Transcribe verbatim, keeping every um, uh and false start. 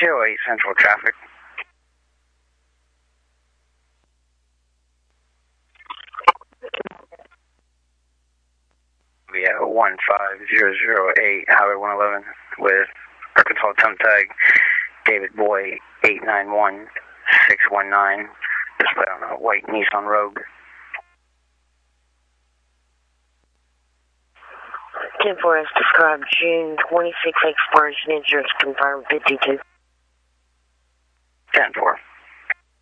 zero eight Central traffic. We have one five zero zero eight Highway one eleven with Arkansas temp tag David Boy eight nine one six one nine, displayed on a white Nissan Rogue. ten four S described June twenty-sixth exploration insurance confirmed fifty-two.